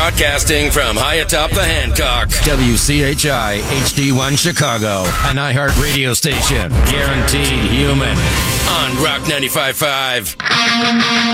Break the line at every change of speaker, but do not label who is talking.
Broadcasting from high atop the Hancock. WCHI HD1 Chicago. An iHeart radio station. Guaranteed human. On Rock 95.5.